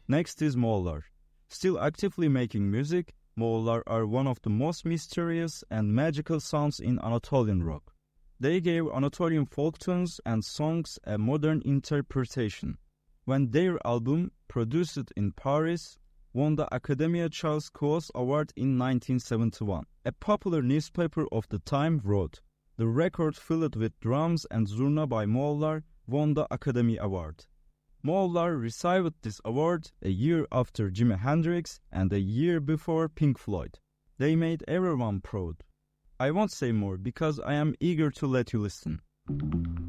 Next is Moğollar. Still actively making music, Moğollar are one of the most mysterious and magical sounds in Anatolian rock. They gave Anatolian folk tunes and songs a modern interpretation. When their album, produced in Paris, won the Academia Charles Cros Award in 1971, a popular newspaper of the time wrote, "The record filled with drums and zurna by Moğollar won the Academy Award." Moğollar received this award a year after Jimi Hendrix and a year before Pink Floyd. They made everyone proud. I won't say more because I am eager to let you listen.